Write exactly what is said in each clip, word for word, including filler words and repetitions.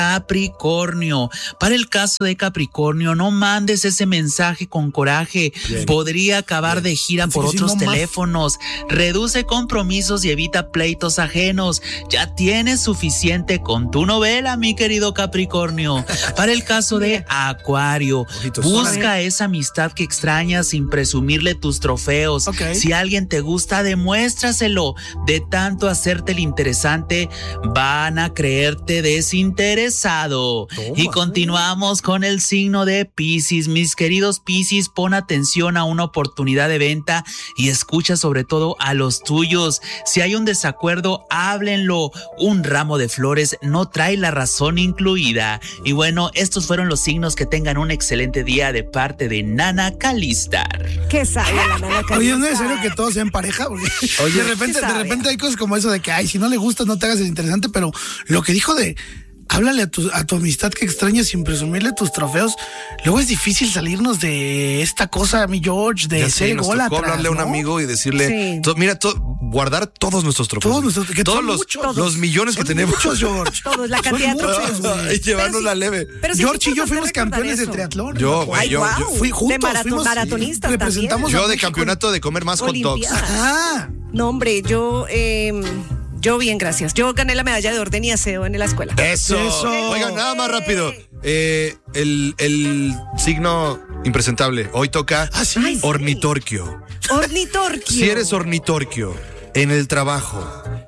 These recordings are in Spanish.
Capricornio. Para el caso de Capricornio, no mandes ese mensaje con coraje. Bien. Podría acabar Bien. de gira Así por otros no teléfonos. Más. Reduce compromisos y evita pleitos ajenos. Ya tienes suficiente con tu novela, mi querido Capricornio. Para el caso de Acuario, Ojitos. busca esa amistad que extrañas sin presumirle tus trofeos. Okay. Si alguien te gusta, demuéstraselo. De tanto hacerte el interesante, van a creerte desinteresado. Toma, y continuamos con el signo de Piscis. Mis queridos Piscis, pon atención a una oportunidad de venta y escucha sobre todo a los tuyos. Si hay un desacuerdo, háblenlo. Un ramo de flores no trae la razón incluida. Y bueno, estos fueron los signos. Que tengan un excelente día de parte de Nana Calistar. ¿Qué sabe la Nana Calistar? Oye, ¿no es necesario que todos sean pareja? Porque Oye, de repente, de repente hay cosas como eso de que, ay, si no le gustas, no te hagas el interesante, pero lo que dijo de háblale a tu, a tu amistad que extrañas sin presumirle tus trofeos. Luego es difícil salirnos de esta cosa, mi George, de ser ególatra. Hablarle a un amigo y decirle, sí. to, mira, to, guardar todos nuestros trofeos. Todos, nuestros, que todos los, muchos, los millones son que tenemos. Muchos, George. Todos, la cantidad de trofeos. Y llevarnos la leve. Pero sí, George y yo fuimos campeones eso. de triatlón. Yo, güey, yo, wow. yo fui juntos. De maraton, fuimos, maratonistas representamos Yo de campeonato de comer más hot dogs. Ah. No, hombre, yo... Eh, Yo bien, gracias. Yo gané la medalla de orden y aseo en la escuela. Eso. Eso. Oigan, nada más rápido. Eh, el, el signo impresentable. Hoy toca ¿Ah, sí? ornitorquio. Ornitorquio. Si eres ornitorquio en el trabajo,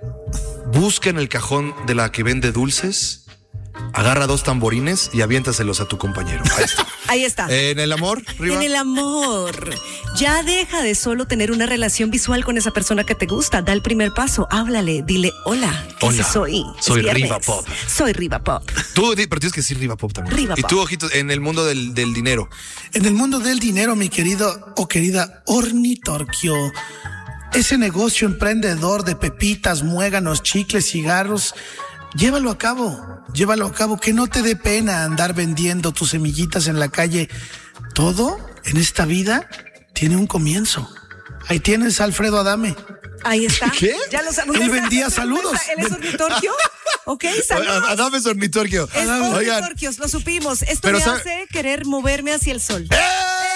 busca en el cajón de la que vende dulces, agarra dos tamborines y aviéntaselos a tu compañero. Ahí está. Ahí está. En el amor, Riva. En el amor. Ya deja de solo tener una relación visual con esa persona que te gusta. Da el primer paso. Háblale. Dile, hola. ¿Qué hola. soy? Soy Riva Pop. Soy Riva Pop. Tú, pero tienes que decir Riva Pop también. Riva y Pop. tú, ojitos, en el mundo del, del dinero. En el mundo del dinero, mi querido o querida ornitorquio. Ese negocio emprendedor de pepitas, muéganos, chicles, cigarros, llévalo a cabo, llévalo a cabo, que no te dé pena andar vendiendo tus semillitas en la calle. Todo en esta vida tiene un comienzo. Ahí tienes a Alfredo Adame. Ahí está. ¿Qué? Ya lo saludos. Él vendía saludos. ¿Él es ornitorquio? Ok, saludos. Adame es ornitorquio. Es ornitorquios, lo supimos. Esto Pero me sabe... hace querer moverme hacia el sol. ¡Eh!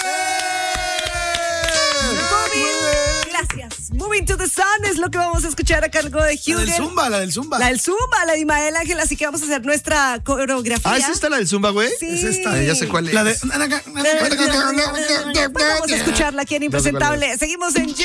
Gracias. Moving to the Sun es lo que vamos a escuchar a cargo de Hugh. La del Zumba, la del Zumba. La del Zumba, la de Imael Ángel, así que vamos a hacer nuestra coreografía. Ah, ¿es esta la del Zumba, güey? Sí. Es esta. Eh, ya sé cuál es. La de... Vamos a escucharla aquí en Impresentable. Seguimos en